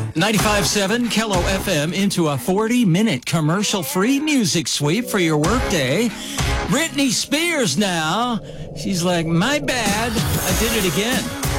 95.7 Kello FM into a 40-minute commercial-free music sweep for your workday. Britney Spears now. She's like, my bad, I did it again.